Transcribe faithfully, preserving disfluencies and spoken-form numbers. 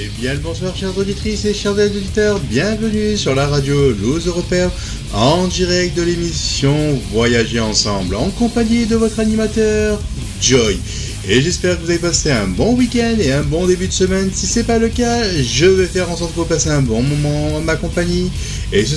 Et bien le bonsoir chères auditrices et chers auditeurs, bienvenue sur la radio Louze Européen en direct de l'émission Voyager ensemble en compagnie de votre animateur Joy. Et j'espère que vous avez passé un bon week-end et un bon début de semaine. Si c'est pas le cas, je vais faire en sorte que vous passez un bon moment en ma compagnie. Et ce